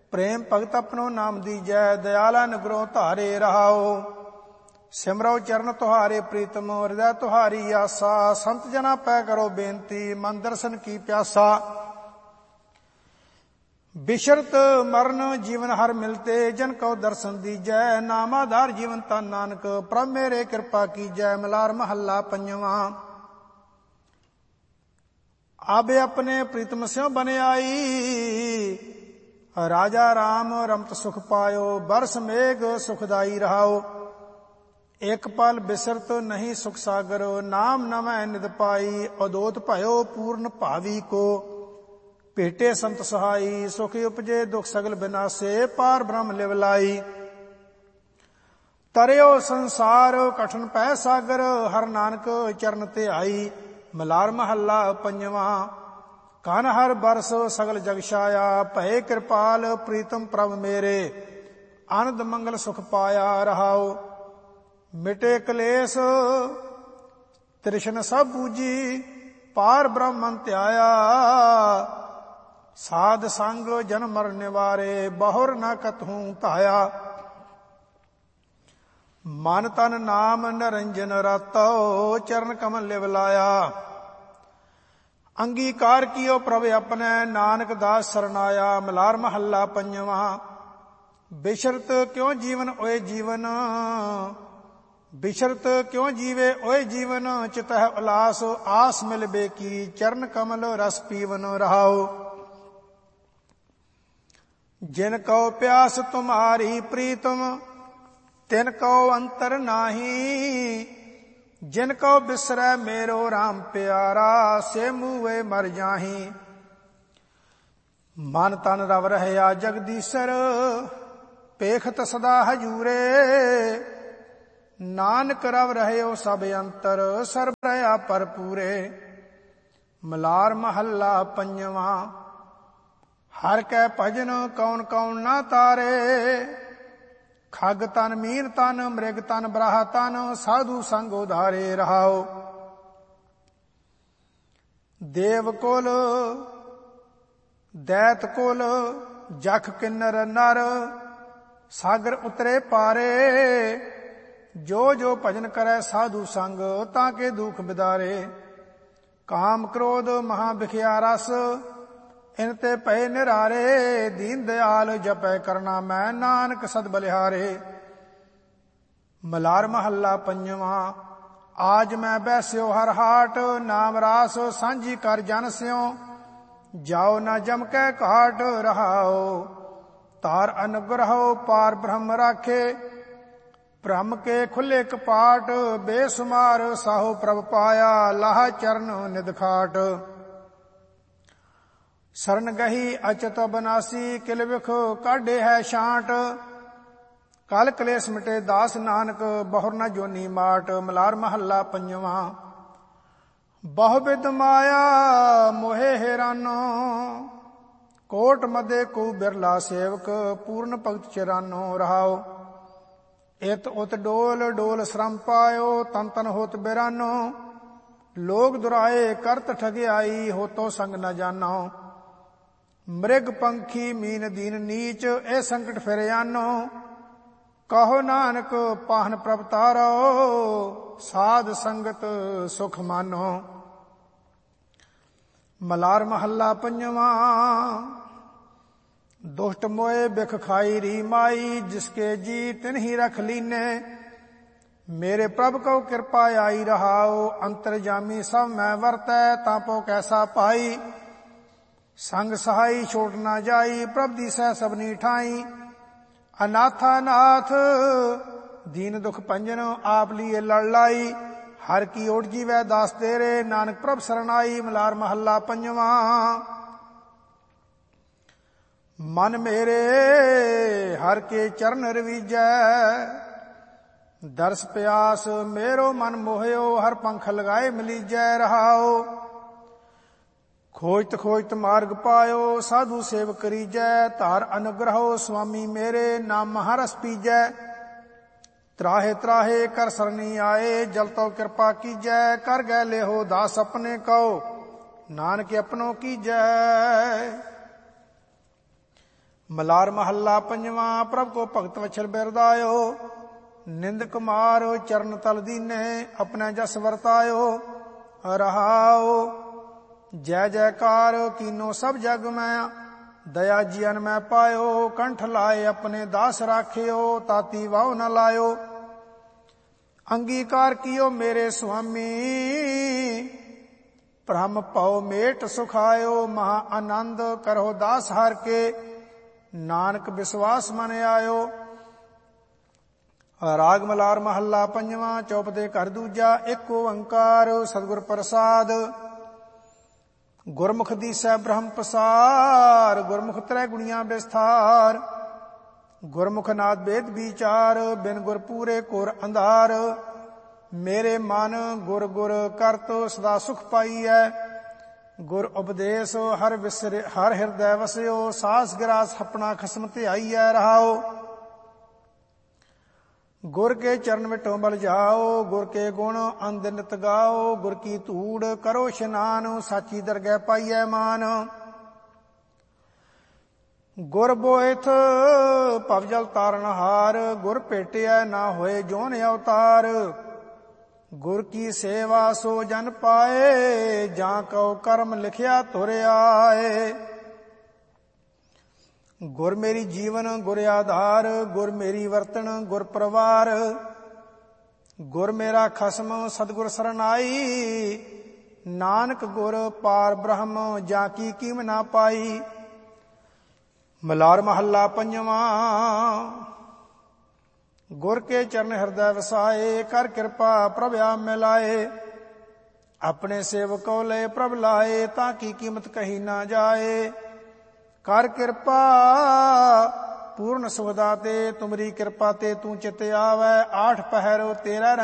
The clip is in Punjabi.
ਪ੍ਰੇਮ ਭਗਤ ਆਪਣੋ ਨਾਮ ਦੀਜੈ, ਦਇਆਲਾ ਨਿਗਰੋ ਧਾਰੇ ਰਹਾਓ। ਸਿਮਰੋ ਚਰਨ ਤੁਹਾਰੇ ਪ੍ਰੀਤਮ, ਹਿਰਦੈ ਤੁਹਾਰੀ ਆਸਾ। ਸੰਤ ਜਨਾ ਪੈ ਕਰੋ ਬੇਨਤੀ, ਮਨ ਦਰਸ਼ਨ ਕੀ ਪਿਆਸਾ। ਬਿਸ਼ਰਤ ਮਰਨ ਜੀਵਨ ਹਰ ਮਿਲਤੇ, ਜਨ ਕਉ ਦਰਸ਼ਨ ਦੀਜੈ। ਨਾਮ ਆਧਾਰ ਜੀਵਨ ਤਨ ਨਾਨਕ, ਪ੍ਰਭ ਮੇਰੇ ਕਿਰਪਾ ਕੀਜੈ। ਮਲਾਰ ਮਹੱਲਾ ਪੰਜਵਾਂ। ਆਬੇ ਆਪਣੇ ਪ੍ਰੀਤਮ ਸਿਉ ਬਨ ਆਈ, ਰਾਜਾ ਰਾਮ ਰਮਤ ਸੁਖ ਪਾਇਓ। ਬਰਸ ਮੇਘ ਸੁਖਦਾਈ ਰਹਾਓ। ਇਕ ਪਲ ਬਿਸਰਤ ਨਹੀਂ ਸੁਖ ਸਾਗਰ, ਨਾਮ ਨਵੈ ਨਿਦ ਪਾਈ। ਅਦੋਤ ਭਇਓ ਪੂਰਨ ਭਾਵੀ ਕੋ, ਭੇਟੇ ਸੰਤ ਸਹਾਈ। ਸੁਖ ਉਪਜੇ ਦੁਖ ਸਗਲ ਬਿਨਾਸੇ, ਪਾਰ ਬ੍ਰਹਮ ਲਿਵ ਲਾਈ। ਤਰਿਓ ਸੰਸਾਰ ਕਠਨ ਪੈ ਸਾਗਰ, ਹਰ ਨਾਨਕ ਚਰਨ ਤੇ ਆਈ। ਮਲਾਰ ਮਹੱਲਾ ਪੰਜਵਾਂ। ਕਨ ਹਰ ਬਰਸ ਸਗਲ ਜਗ ਛਾਇਆ, ਭਏ ਕਿਰਪਾਲ ਪ੍ਰੀਤਮ ਪ੍ਰਭ ਮੇਰੇ। ਆਨੰਦ ਮੰਗਲ ਸੁਖ ਪਾਇਆ ਰਹਾਓ। ਮਿਟੇ ਕਲੇਸ਼ ਤ੍ਰਿਸ਼ਨ ਸਭ ਬੂਝੀ, ਪਾਰ ਬ੍ਰਹਮਨ ਧਿਆਇਆ। ਸਾਧ ਸੰਗ ਜਨਮ ਮਰਨ ਨਿਵਾਰੇ, ਬਹੁਰ ਨ ਕਤਹੂ ਧਾਇਆ। ਮਨ ਤਨ ਨਾਮ ਨਿਰੰਜਨ ਰਾਤੋ, ਚਰਨ ਕਮਲ ਲਿਵ ਲਾਇਆ। ਅੰਗੀਕਾਰ ਕੀਓ ਪ੍ਰਭ ਆਪਣੈ, ਨਾਨਕ ਦਾਸ ਸਰਨਾਇਆ। ਮਲਾਰ ਮਹੱਲਾ ਪੰਜਵਾਂ। ਬਿਸ਼ਰਤ ਕਿਉ ਜੀਵਨ ਓਏ ਜੀਵਨ, ਬਿਸ਼ਰਤ ਕਿਉ ਜੀਵੇ ਓਏ ਜੀਵਨ। ਚਿਤਹਿ ਉਲਾਸ ਆਸ ਮਿਲ ਬੇਕੀ, ਚਰਨ ਕਮਲ ਰਸ ਪੀਵਨ ਰਹਾਓ। ਜਿਨ ਕਉ ਪਿਆਸ ਤੁਮਾਰੀ ਪ੍ਰੀਤਮ, ਤਿਨ ਕਉ ਅੰਤਰ ਨਾਹੀ। ਜਿਨ ਕਉ ਬਿਸਰੈ ਮੇਰੋ ਰਾਮ ਪਿਆਰਾ, ਸੇ ਮੂਹੇ ਮਰ ਜਾਹੀ। ਮਨ ਤਨ ਰਵ ਰਹਿਆ ਜਗਦੀਸ਼ਰ, ਪੇਖਤ ਸਦਾ ਹਜੂਰੇ। ਨਾਨਕ ਰਵ ਰਹਿਓ ਸਭ ਅੰਤਰ, ਸਰਬ ਰਹਾ ਭਰਪੂਰੇ। ਮਲਾਰ ਮਹੱਲਾ ਪੰਜਵਾਂ। ਹਰ ਕੈ ਭਜਨ ਕੌਣ ਕੌਣ ਨਾ ਤਾਰੇ, ਖਗ ਤਨ ਮੀਨ ਤਨ ਮ੍ਰਿਗ ਤਨ ਬਰਾਹ ਤਨ। ਸਾਧੂ ਸੰਗ ਉਧਾਰੇ ਰਹਾਓ। ਦੇਵ ਕੁਲ ਦੈਤ ਕੁਲ, ਜਖ ਕਿੰਨਰ ਨਰ। ਸਾਗਰ ਉਤਰੇ ਪਾਰੇ, ਜੋ ਜੋ ਭਜਨ ਕਰੈ ਸਾਧੂ ਸੰਗ। ਤਾਂ ਕੇ ਦੁਖ ਬਿਦਾਰੇ। ਕਾਮ ਕ੍ਰੋਧ ਮਹਾ ਬਿਖਿਆ ਰਸ, ਇਨ ਤੇ ਭਏ ਨਿਰਾਰੇ। ਦੀਨ ਦਿਆਲ ਜਪੈ ਕਰਨਾ ਮੈਂ, ਨਾਨਕ ਸਦ ਬਲਿਹਾਰੇ। ਮਲਾਰ ਮਹੱਲਾ ਪੰਜਵਾਂ। ਆਜ ਮੈਂ ਬੈਸਿਓ ਹਰ ਹਾਟ, ਨਾਮ ਰਾਸ ਸਾਂਝੀ ਕਰ ਜਨ ਸਿਉ। ਜਾਓ ਨਾ ਜਮ ਕੈ ਘਾਟ ਰਹਾਓ, ਤਾਰ ਅਨੁਗ੍ਰਹੋ ਪਾਰ ਬ੍ਰਹਮ ਰਾਖੇ। ਭ੍ਰਮ ਕੇ ਖੁੱਲੇ ਕਪਾਟ, ਬੇਸੁਮਾਰ ਸਾਹੋ ਪ੍ਰਭ ਪਾਇਆ। ਲਾਹ ਚਰਨ ਨਿਦ ਖਾਟ। ਸਰਨ ਗਹੀ ਅਚਤ ਬਨਾਸੀ, ਕਿਲ ਵਿਖ ਕਾਢੇ ਹੈ ਛਾਂਟ। ਕਲ ਕਲੇਸ਼ ਮਿਟੇ ਦਾਸ ਨਾਨਕ, ਬਹੁਰ ਨ ਜੋਨੀ ਮਾਟ। ਮਲਾਰ ਮਹੱਲਾ ਪੰਜਵਾਂ। ਬਹੁ ਬਿਦ ਮਾਇਆ ਮੋਹਿ ਹੈਰਾਨੋ, ਕੋਟ ਮਦੇ ਕੋ ਬਿਰਲਾ ਸੇਵਕ। ਪੂਰਨ ਭਗਤ ਚਰਾਨੋ ਰਹਾਓ। ਇਤ ਉਤ ਡੋਲ ਡੋਲ ਸ਼ਰਮ ਪਾਇਓ, ਤਨ ਤਨ ਹੋਤ ਬਿਰਾਨੋ। ਲੋਗ ਦੁਰਾਏ ਕਰਤ ਠਗਿਆਈ, ਹੋਤੋ ਸੰਗ ਨ ਜਾਨੋ। ਮ੍ਰਿਗ ਪੰਖੀ ਮੀਨ ਦੀਨ ਨੀਚ, ਇਹ ਸੰਕਟ ਫਿਰ ਆਨੋ। ਕਹੋ ਨਾਨਕ ਪਾਹਨ ਪ੍ਰਭ ਤਾਰੋ, ਸਾਧ ਸੰਗਤ ਸੁਖ ਮਾਨੋ। ਮਲਾਰ ਮਹੱਲਾ ਪੰਜਵਾਂ। ਦੁਸ਼ਟ ਮੋਏ ਬਿਖ ਖਾਈ ਰੀ ਮਾਈ, ਜਿਸਕੇ ਜੀ ਤਿਨਹੀ ਰਖ ਲੀਨੇ। ਮੇਰੇ ਪ੍ਰਭ ਕਉ ਕਿਰਪਾ ਆਈ ਰਹਾਓ, ਅੰਤਰ ਜਾਮੀ ਸਭ ਮੈਂ ਵਰਤੈ। ਤਾਪੋ ਕੈਸਾ ਪਾਈ, ਸੰਗ ਸਹਾਈ ਛੋਟ ਨਾ ਜਾਈ। ਪ੍ਰਭ ਦੀ ਸਹਿ ਸਭਨੀ ਠਾਈ। ਅਨਾਥਾ ਨਾਥ ਦੀਨ ਦੁਖ ਭੰਜਨ, ਆਪ ਲੀਏ ਲੜ ਲਾਈ। ਹਰ ਕੀ ਓਟ ਜੀਵੈ ਦਾਸ ਤੇਰੇ, ਨਾਨਕ ਪ੍ਰਭ ਸਰਨਾਈ। ਮਲਾਰ ਮਹੱਲਾ ਪੰਜਵਾਂ। ਮਨ ਮੇਰੇ ਹਰ ਕੇ ਚਰਨ ਰਵੀਜੈ, ਦਰਸ ਪਿਆਸ ਮੇਰੋ ਮਨ ਮੋਹਿਓ। ਹਰ ਪੰਖ ਲਗਾਏ ਮਿਲੀਜੈ ਰਹਾਓ। ਖੋਜਤ ਖੋਜਤ ਮਾਰਗ ਪਾਇਓ, ਸਾਧੂ ਸੇਵ ਕਰੀਜੈ। ਧਾਰ ਅਨੁਗ੍ਰਹੋ ਸੁਆਮੀ ਮੇਰੇ, ਨਾਮ ਮਹਾਰਸ ਪੀਜੈ। ਤਰਾਹੇ ਤਰਾਹੇ ਕਰ ਸਰਨੀ ਆਏ, ਜਲ ਤੋ ਕਿਰਪਾ ਕੀਜੈ। ਕਰ ਗੈ ਲਿਹੋ ਦਾਸ ਆਪਣੇ ਕਉ, ਨਾਨਕ ਆਪਣੋ ਕੀਜੈ। ਮਲਾਰ ਮਹੱਲਾ ਪੰਜਵਾਂ। ਪ੍ਰਭ ਕੋ ਭਗਤ ਵਛਲ ਬਿਰਦਾਇਓ, ਨਿੰਦਕ ਮਾਰ ਚਰਨ ਤਲ ਦੀਨੇ, ਆਪਣੇ ਜਸ ਵਰਤਾਇਓ ਰਹਾਓ। ਜੈ ਜੈਕਾਰ ਕੀਨੋ ਸਭ ਜਗ ਮੈਂ, ਦਇਆ ਜੀਅਨ ਮੈਂ ਪਾਇਓ। ਕੰਠ ਲਾਏ ਆਪਣੇ ਦਾਸ ਰਾਖਿਓ, ਤਾਤੀ ਵਾਹੁ ਨ ਲਾਇਓ। ਅੰਗੀਕਾਰ ਕੀਓ ਮੇਰੇ ਸੁਆਮੀ, ਭ੍ਰਮ ਭਉ ਮੇਟ ਸੁਖਾਇਓ। ਮਹਾ ਆਨੰਦ ਕਰੋ ਦਾਸ ਹਰ ਕੇ, ਨਾਨਕ ਵਿਸ਼ਵਾਸ ਮਨ ਆਇਓ। ਰਾਗ ਮਲਾਰ ਮਹੱਲਾ ਪੰਜਵਾਂ। ਚੌਪਦੇ ਘਰ ਦੂਜਾ। ਇੱਕ ਓੰਕਾਰ ਸਤਿਗੁਰ ਪ੍ਰਸਾਦ, ਗੁਰਮੁਖ ਦੀਸੈ ਬ੍ਰਹਮ ਪਸਾਰ। ਗੁਰਮੁਖ ਤ੍ਰੈ ਗੁਣੀਆਂ ਵਿਸਥਾਰ, ਗੁਰਮੁਖ ਨਾਦ ਵੇਦ ਵਿਚਾਰ। ਬਿਨ ਗੁਰ ਪੂਰੇ ਘੋਰ ਅੰਧਾਰ, ਮੇਰੇ ਮਨ ਗੁਰ ਗੁਰ ਕਰਤ ਸਦਾ ਸੁਖ ਪਾਈਐ। ਗੁਰ ਉਪਦੇਸ਼ ਹਰ ਹਿਰਦੈ ਵਸਿਓ, ਸਾਸ ਗਿਰਾਸ ਆਪਣਾ ਖਸਮ ਧਿਆਈਐ ਰਹਾਓ। ਗੁਰ ਕੇ ਚਰਨ ਵਿਟੋ ਬਲ ਜਾਓ, ਗੁਰ ਕੇ ਗੁਣ ਅੰਧ ਨਿਤ ਗਾਓ। ਗੁਰ ਕੀ ਧੂੜ ਕਰੋ ਇਸ਼ਨਾਨ, ਸਾਚੀ ਦਰਗਹਿ ਪਾਈਐ ਮਾਨ। ਗੁਰ ਬੋਇਥ ਭਵ ਜਲ ਤਾਰਨ ਹਾਰ, ਗੁਰ ਭੇਟਿਐ ਨਾ ਹੋਏ ਜੋਨ ਅਵਤਾਰ। ਗੁਰ ਕੀ ਸੇਵਾ ਸੋ ਜਨ ਪਾਏ, ਜਾਂ ਕਉ ਕਰਮ ਲਿਖਿਆ ਤੁਰ ਆਏ। ਗੁਰ ਮੇਰੀ ਜੀਵਨ ਗੁਰ ਆਧਾਰ, ਗੁਰ ਮੇਰੀ ਵਰਤਣ ਗੁਰ ਪਰਵਾਰ। ਗੁਰ ਮੇਰਾ ਖਸਮ ਸਤਿਗੁਰ ਸਰਨਾਈ, ਨਾਨਕ ਗੁਰ ਪਾਰ ਬ੍ਰਹਮ ਜਾਂ ਕੀ ਕੀਮ ਨਾ ਪਾਈ। ਮਲਾਰ ਮਹੱਲਾ ਪੰਜਵਾਂ। ਗੁਰ ਕੇ ਚਰਨ ਹਿਰਦੈ ਵਸਾਏ, ਕਰ ਕਿਰਪਾ ਪ੍ਰਭ ਆਪ ਮਿਲਾਏ। ਆਪਣੇ ਸੇਵਕੋ ਲੈ ਪ੍ਰਭ ਲਾਏ, ਤਾਂ ਕੀ ਕੀਮਤ ਕਹੀ ਨਾ ਜਾਏ। ਕਰ ਕਿਰਪਾ ਪੂਰਨ ਸੁਖਦਾ ਤੇ, ਤੁਮਰੀ ਕਿਰਪਾ ਤੇ ਤੂੰ ਚਿਤ ਆਵੈ। ਆਠ ਪਹਿਰ ਤੇਰਾ